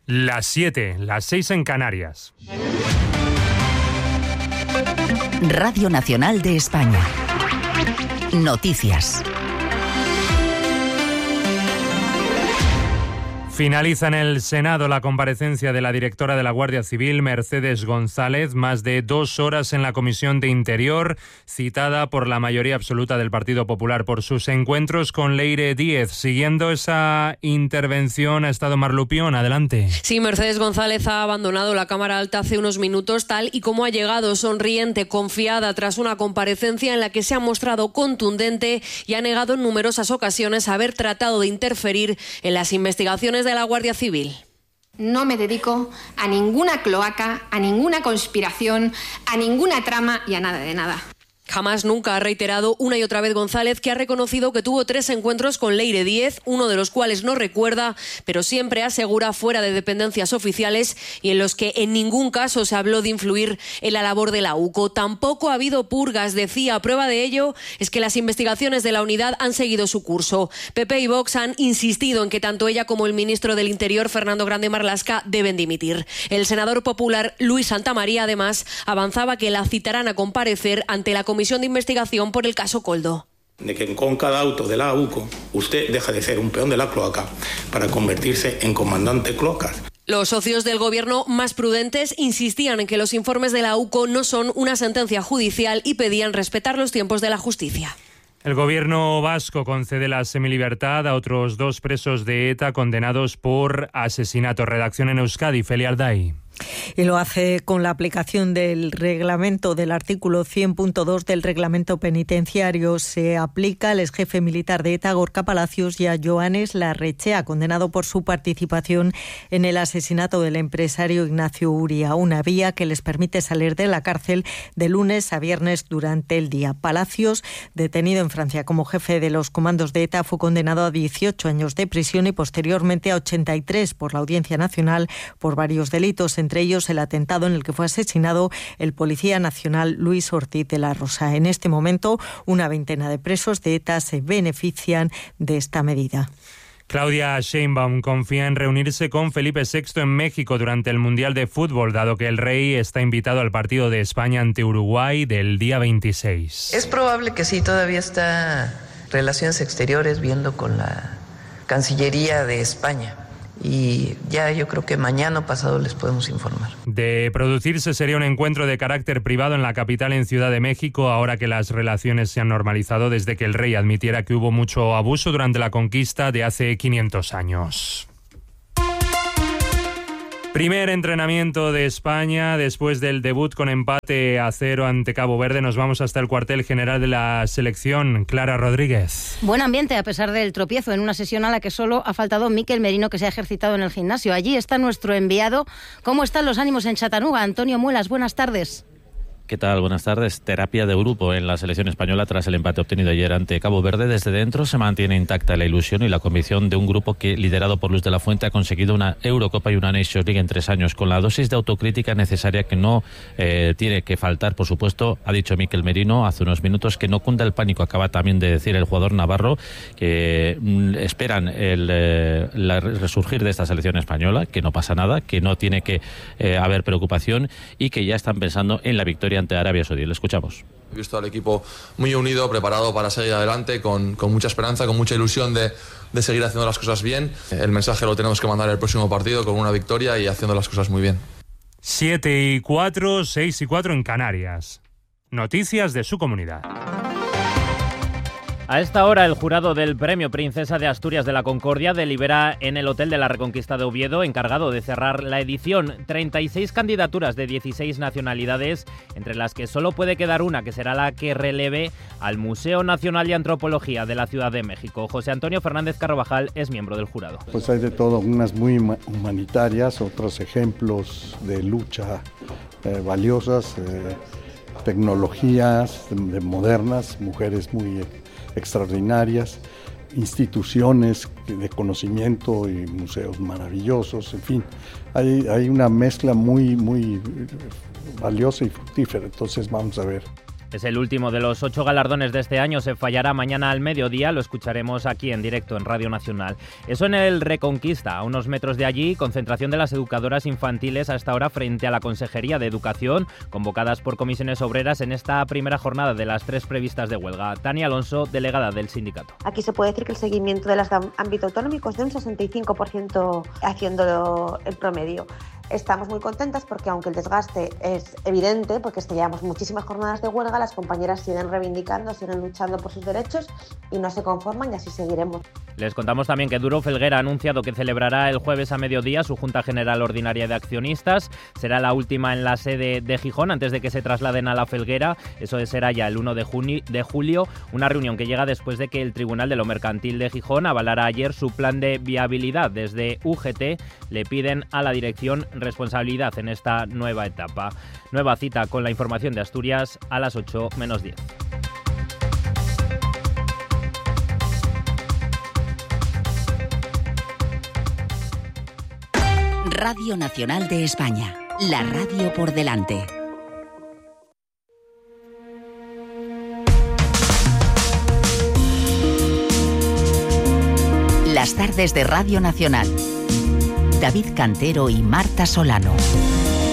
Las 7, las 6 en Canarias. Radio Nacional de España. Noticias. Finaliza en el Senado la comparecencia de la directora de la Guardia Civil, Mercedes González, más de 2 horas en la Comisión de Interior, citada por la mayoría absoluta del Partido Popular por sus encuentros con Leire Díez. Siguiendo esa intervención ha estado Mar Lupión. Adelante. Sí, Mercedes González ha abandonado la Cámara Alta hace unos minutos, tal y como ha llegado, sonriente, confiada, tras una comparecencia en la que se ha mostrado contundente y ha negado en numerosas ocasiones haber tratado de interferir en las investigaciones de la Guardia Civil. No me dedico a ninguna cloaca, a ninguna conspiración, a ninguna trama y a nada de nada. Jamás nunca ha reiterado una y otra vez González, que ha reconocido que tuvo 3 encuentros con Leire Díez, uno de los cuales no recuerda, pero siempre asegura fuera de dependencias oficiales y en los que en ningún caso se habló de influir en la labor de la UCO. Tampoco ha habido purgas, decía. Prueba de ello es que las investigaciones de la unidad han seguido su curso. PP y Vox han insistido en que tanto ella como el ministro del Interior, Fernando Grande Marlaska, deben dimitir. El senador popular Luis Santamaría, además, avanzaba que la citarán a comparecer ante la Comisión de Investigación por el caso Koldo. De que con cada auto de la UCO usted deja de ser un peón de la cloaca para convertirse en comandante cloacas. Los socios del gobierno más prudentes insistían en que los informes de la UCO no son una sentencia judicial y pedían respetar los tiempos de la justicia. El gobierno vasco concede la semilibertad a otros 2 presos de ETA condenados por asesinato. Redacción en Euskadi, Felia Arday. Y lo hace con la aplicación del reglamento, del artículo 100.2 del reglamento penitenciario. Se aplica al exjefe militar de ETA, Gorka Palacios, y a Joanes Larrechea, condenado por su participación en el asesinato del empresario Ignacio Uria, una vía que les permite salir de la cárcel de lunes a viernes durante el día. Palacios, detenido en Francia como jefe de los comandos de ETA, fue condenado a 18 años de prisión y posteriormente a 83 por la Audiencia Nacional por varios delitos, entre ellos el atentado en el que fue asesinado el policía nacional Luis Ortiz de la Rosa. En este momento, una veintena de presos de ETA se benefician de esta medida. Claudia Sheinbaum confía en reunirse con Felipe VI en México durante el Mundial de Fútbol, dado que el rey está invitado al partido de España ante Uruguay del día 26. Es probable que sí, todavía está Relaciones Exteriores viendo con la Cancillería de España. Y ya yo creo que mañana o pasado les podemos informar. De producirse sería un encuentro de carácter privado en la capital, en Ciudad de México, ahora que las relaciones se han normalizado desde que el rey admitiera que hubo mucho abuso durante la conquista de hace 500 años. Primer entrenamiento de España después del debut con empate a 0 ante Cabo Verde. Nos vamos hasta el cuartel general de la selección. Clara Rodríguez. Buen ambiente a pesar del tropiezo en una sesión a la que solo ha faltado Mikel Merino, que se ha ejercitado en el gimnasio. Allí está nuestro enviado. ¿Cómo están los ánimos en Chattanooga? Antonio Muelas, buenas tardes. ¿Qué tal? Buenas tardes. Terapia de grupo en la selección española tras el empate obtenido ayer ante Cabo Verde. Desde dentro se mantiene intacta la ilusión y la convicción de un grupo que, liderado por Luis de la Fuente, ha conseguido una Eurocopa y una Nations League en 3 años, con la dosis de autocrítica necesaria que no tiene que faltar, por supuesto. Ha dicho Mikel Merino hace unos minutos que no cunda el pánico. Acaba también de decir el jugador navarro que esperan el resurgir de esta selección española, que no pasa nada, que no tiene que haber preocupación y que ya están pensando en la victoria ante Arabia Saudí. Lo escuchamos. He visto al equipo muy unido, preparado para seguir adelante, con mucha esperanza, con mucha ilusión de seguir haciendo las cosas bien. El mensaje lo tenemos que mandar el próximo partido con una victoria y haciendo las cosas muy bien. 7:04, 6:04 en Canarias. Noticias de su comunidad. A esta hora, el jurado del Premio Princesa de Asturias de la Concordia delibera en el Hotel de la Reconquista de Oviedo, encargado de cerrar la edición. 36 candidaturas de 16 nacionalidades, entre las que solo puede quedar una, que será la que releve al Museo Nacional de Antropología de la Ciudad de México. José Antonio Fernández Carvajal es miembro del jurado. Pues hay de todo, unas muy humanitarias, otros ejemplos de lucha valiosas, tecnologías modernas, mujeres muy extraordinarias, instituciones de conocimiento y museos maravillosos, en fin, hay una mezcla muy valiosa y fructífera, entonces vamos a ver. Es el último de los 8 galardones de este año, se fallará mañana al mediodía, lo escucharemos aquí en directo en Radio Nacional. Eso en el Reconquista, a unos metros de allí, concentración de las educadoras infantiles a esta hora frente a la Consejería de Educación, convocadas por comisiones obreras en esta primera jornada de las 3 previstas de huelga. Tania Alonso, delegada del sindicato. Aquí se puede decir que el seguimiento de los ámbito autonómico es de un 65% haciendo el promedio. Estamos muy contentas porque aunque el desgaste es evidente, porque llevamos muchísimas jornadas de huelga, las compañeras siguen reivindicando, siguen luchando por sus derechos y no se conforman y así seguiremos. Les contamos también que Duro Felguera ha anunciado que celebrará el jueves a mediodía su Junta General Ordinaria de Accionistas. Será la última en la sede de Gijón antes de que se trasladen a la Felguera. Eso será ya el 1 de julio, una reunión que llega después de que el Tribunal de lo Mercantil de Gijón avalara ayer su plan de viabilidad. Desde UGT le piden a la dirección responsabilidad en esta nueva etapa. Nueva cita con la información de Asturias a las 8 menos 10. Radio Nacional de España, la radio por delante. Las tardes de Radio Nacional. David Cantero y Marta Solano.